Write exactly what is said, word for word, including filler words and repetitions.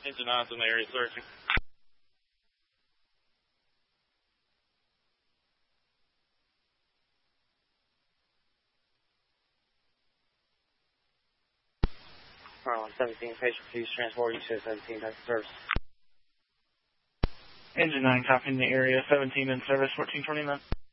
Engine nine's in the area searching. Marlin seventeen, patient refused transport, you said seventeen, back to service. Engine nine, copying the area, seventeen in service, fourteen twenty-nine.